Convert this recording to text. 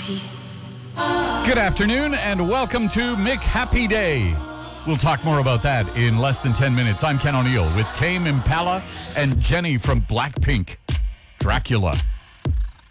Good afternoon and welcome to Mick Happy Day. We'll talk more about that in less than 10 minutes. I'm Ken O'Neill with Tame Impala and Jenny from Blackpink. Dracula.